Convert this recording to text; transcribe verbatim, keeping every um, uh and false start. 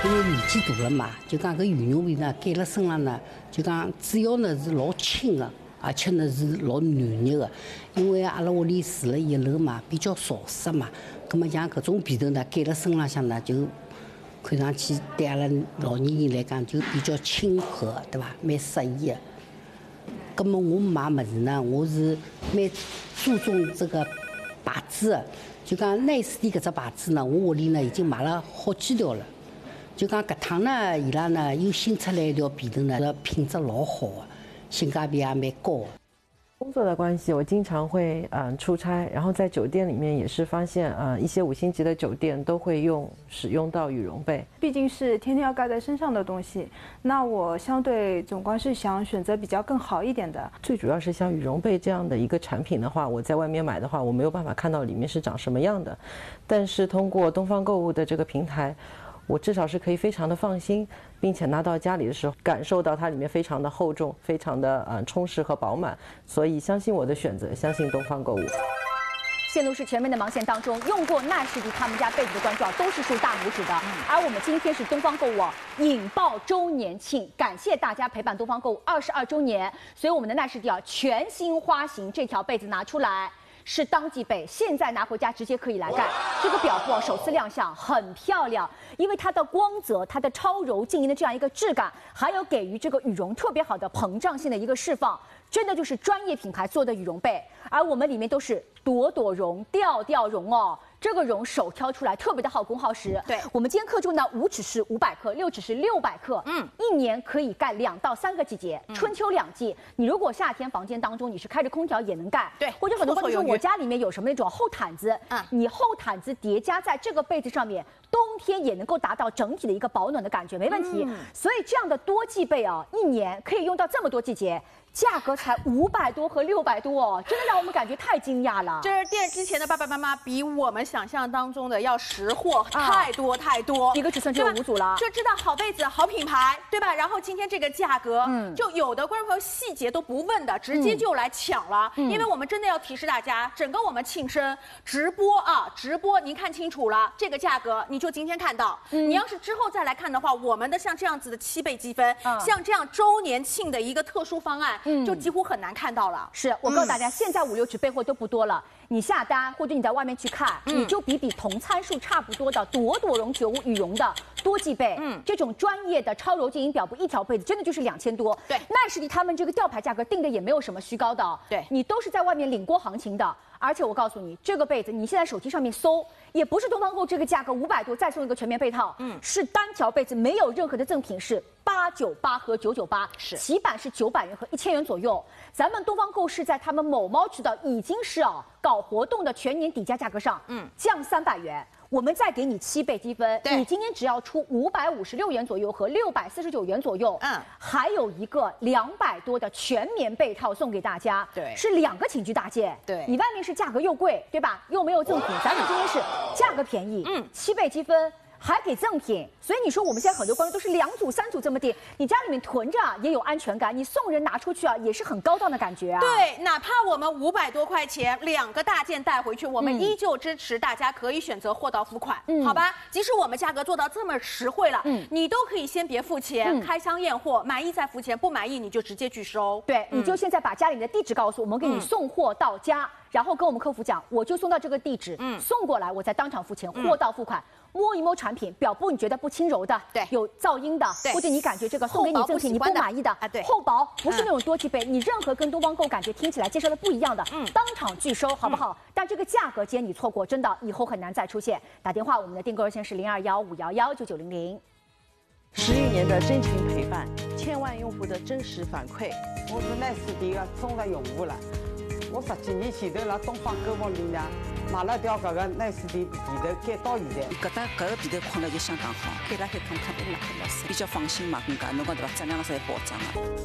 因为年纪大了嘛，就讲搿羽绒被呢盖辣身上呢，就讲主要呢是老轻的，而且呢是老暖热的。因为阿拉屋里住了一楼嘛，比较潮湿嘛，葛么像搿种被头呢盖辣身浪向呢，就看上去对阿拉老年人来讲就比较亲和，对伐？蛮适宜的。葛么我买物事呢，我是蛮注重这个牌子的。就讲耐斯蒂搿只牌子呢，我屋里呢已经买了好几条了。就讲搿趟呢，伊拉呢又新出来一条被头呢，品质老好的，性价比也蛮高的。 工作的关系，我经常会嗯、呃、出差，然后在酒店里面也是发现，呃一些五星级的酒店都会用使用到羽绒被， 毕竟是天天要盖在身上的东西，那我相对总归是想选择比较更好一点的。 最主要是像羽绒被这样的一个产品的话，我在外面买的话，我没有办法看到里面是长什么样的，但是通过东方购物的这个平台，我至少是可以非常的放心，并且拿到家里的时候感受到它里面非常的厚重，非常的呃充实和饱满，所以相信我的选择，相信东方购物。 线路是全面的盲线当中，用过奈士迪他们家被子的观众都是竖大拇指的。而我们今天是东方购物引爆周年庆，感谢大家陪伴东方购物二十二周年，所以我们的奈士迪啊全新花型这条被子拿出来。是当季被，现在拿回家直接可以来盖。这个表布啊首次亮相，很漂亮，因为它的光泽、它的超柔静音的这样一个质感，还有给予这个羽绒特别好的膨胀性的一个释放，真的就是专业品牌做的羽绒被。而我们里面都是朵朵绒、调调绒哦。这个绒手挑出来特别的耗工耗时。 对， 我们今天克重呢，五尺是五百克，六尺是六百克。嗯，一年可以盖两到三个季节，春秋两季。你如果夏天房间当中你是开着空调也能盖。 对， 或者很多观众说我家里面有什么那种厚毯子，嗯，你厚毯子叠加在这个被子上面，冬天也能够达到整体的一个保暖的感觉，没问题。嗯、所以这样的多季被啊，一年可以用到这么多季节。价格才五百多和六百多哦，真的让我们感觉太惊讶了。 这是电视机前的爸爸妈妈比我们想象当中的要识货太多太多， 一个尺寸只有五组了， 就知道好被子、好品牌，对吧？然后今天这个价格，嗯，就有的观众朋友细节都不问的，直接就来抢了，嗯、因为我们真的要提示大家，整个我们庆生直播啊，直播您看清楚了，这个价格你就今天看到，嗯、你要是之后再来看的话，我们的像这样子的七倍积分，嗯、像这样周年庆的一个特殊方案。嗯，就几乎很难看到了。 是我告诉大家，嗯、现在五六尺备货都不多了。你下单或者你在外面去看，嗯、你就比比同参数差不多的朵朵绒九五羽绒的多季被，嗯，这种专业的超柔静音表布一条被子真的就是两千多。 对， 奈士迪他们这个吊牌价格定的也没有什么虚高的， 对， 你都是在外面领过行情的。而且我告诉你，这个被子你现在手机上面搜，也不是东方购这个价格五百多再送一个全棉被套，嗯，是单条被子没有任何的赠品，是八九八和九九八， 是起版是九百元和一千元左右。咱们东方购是在他们某猫渠道已经是啊搞活动的全年底价价格上，嗯，降三百元。我们再给你七倍积分，你今天只要出五百五十六元左右和六百四十九元左右，嗯，还有一个两百多的全棉被套送给大家， 对， 是两个寝具大件， 对， 你外面是价格又贵，对吧？又没有赠品，咱们今天是价格便宜，嗯，七倍积分。还给赠品，所以你说我们现在很多观众都是两组、三组这么订，你家里面囤着啊也有安全感，你送人拿出去啊也是很高档的感觉啊。 对，哪怕我们五百多块钱两个大件带回去，我们依旧支持大家可以选择货到付款，嗯、好吧？即使我们价格做到这么实惠了，嗯，你都可以先别付钱，嗯、开箱验货，满意再付钱，不满意你就直接拒收。 对，嗯、你就现在把家里的地址告诉我们，给你送货到家。嗯然后跟我们客服讲，我就送到这个地址，嗯，送过来，我再当场付钱，货到付款。摸一摸产品，表布你觉得不轻柔的， 对， 有噪音的，或者你感觉这个送给你赠品你不满意的， 啊，对， 厚薄不是那种多季被，你任何跟东方购感觉听起来介绍的不一样的，嗯，当场拒收，好不好？但这个价格既然你错过，真的以后很难再出现。打电话，我们的订购热线是零二幺五幺幺九九零零。 十余年的真情陪伴，千万用户的真实反馈。 我是奈斯迪的忠实用户了。我十几年前头辣东方购物里呢买了条搿个奈斯迪被头，盖到现在。 搿搭搿个被头困了就相当好，盖了海看看不辣海老实，比较放心嘛，更加侬讲对伐？质量上侪保障了。